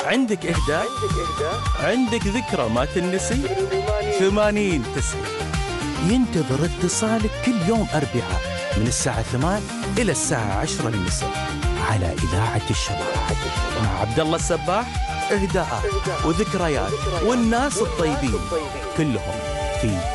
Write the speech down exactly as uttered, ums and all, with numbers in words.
عندك إهداء؟ عندك ذكرى ما تنسي؟ ثمانين تسعين ينتظر اتصالك كل يوم أربعاء من الساعة ثمان إلى الساعة عشرة المساء على إذاعة الشباب مع عبد الله السباح. إهداءات وذكريات والناس الطيبين كلهم في